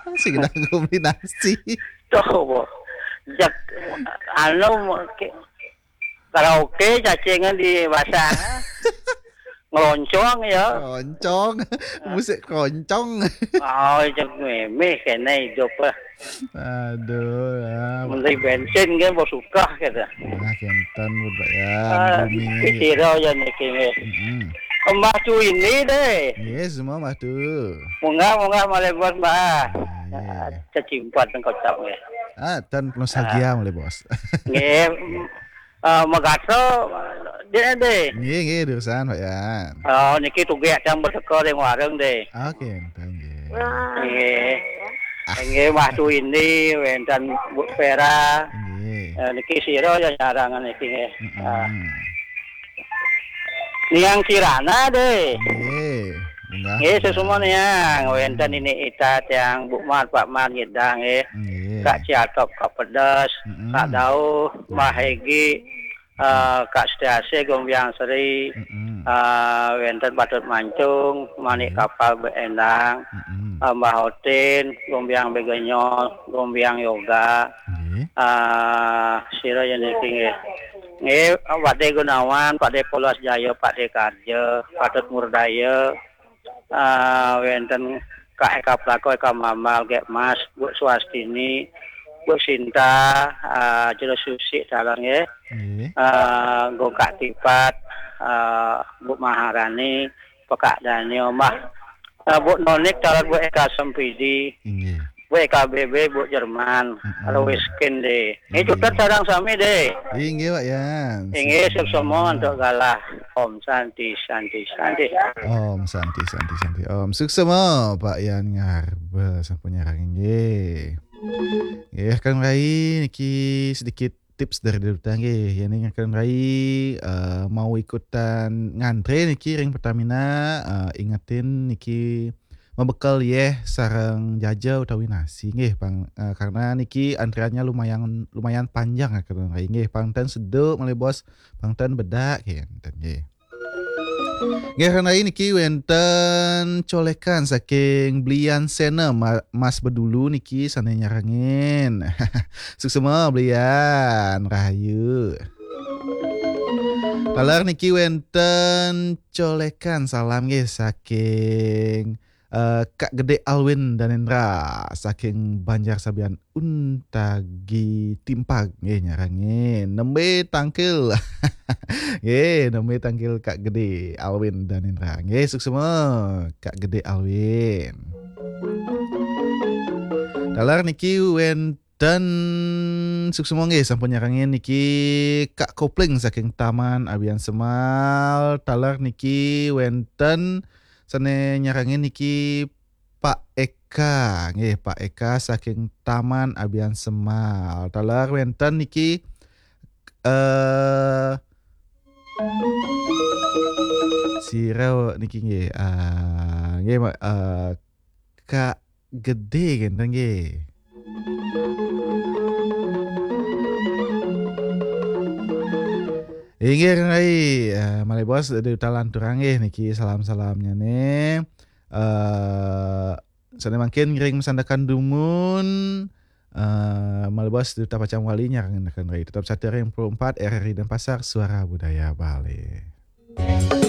Sige na kombinasi. Coba. Jak karaoke cacingan di bahasa ngeloncong ya. Keroncong. Musik keroncong. Oh, jak meme kena hidup lah. Aduh, ya. Menteri bensin kan bos suka kata. Nah, kentan bayan bumi. Kira aja nih kini. Mm-mm. Mbah cu ini deh. Yes, semua mah tuh. Munga malah bos mbah. Iya. Cacimpat engkau cap ya. Tan nostalgia mulai bos. Nggih, magato dia deh. Nggih, urusan Pak Yan. Oh, niki tugih cang berteko ning warung deh. Oke, entan nggih. Nggih. Nggih, mah tu ini wenten Bu Vera. Nggih. Niki sira ya nyarangan iki nggih. Mm-mm. Niang Kirana deh. Nggih. Enggak. Nggih, semua niang wenten ini itat yang Bu Mat Pak Man ngidang nggih. Nggih. Kak Ciatop, Kak Pedas, Mm-mm. Kak Dau, Mahegi, Kak Setiase, Gombiang Seri, Mm-mm. Wenten Patut Mancung, Manik Kapal Beendang, Mm-mm. Mbah Hotin, Gombiang Begenyol, Gombiang Yoga, Nggih. Sira yang niki nggih, Pak De Gunawan, Pak De Polos Jaya, Pak De Karja, Patut Murdaya, wenten Kak Eka Plako, Eka Mamal, Gek Mas, Bu Swastini, Bu Sinta, Jero Susi dalang ya, Nggih. Go Kak Tipat, Bu Maharani, Pekak Daniel Mah, Bu Nonik dalang Bu Eka Sempidi, Nggih. Bu Eka BB, Bu Jerman, kalau Wiskin deh. Ini cukup sarang sami deh. Nggih Pak Yan. Ini semua untuk galah Om Santi. Om santi. Om sukses mo Pak Yan ngarbe sampun nyarang nggih. Nggih kan rai niki sedikit tips dari Duta nggih. Yen akan rai mau ikutan ngantre niki ring Pertamina ingetin niki membekal sareng jaja utawi nasi nggih Bang karena niki antriannya lumayan panjang akan rai nggih pangten seduk mulai bos pangten bedak enten nggih. Nggih karena ini niki wenten colekan saking belian sena Mas Bedulu niki sana nyarangin. Sukses semua belian rahayu. Talar niki wenten colekan salam nggih saking Kak Gede Alwin Danendra saking Banjar Sabian Untagi Timpag nggih nyarangin nembe tangkil. Nggih nembe tangkil Kak Gede Alwin Danendra. Nggih sukses semua Kak Gede Alwin. Dalar niki wenten sukses semua nggih sampun nyarangin niki Kak Kopling saking Taman Abian Semal. Talar niki wenten sene nyarangin niki Pak Eka nggih Pak Eka saking Taman Abian Semal. Talar wenten niki sira niki nggih nggih Kak Gede genten nggih. Inggih rai malih bos di talan turang nggih niki salam-salamnya nih. Sana makin ring mesandakan dumun malih bos di Tapacang Wali nyarangin akan rai tetap 104 RRI Denpasar Suara Budaya Bali.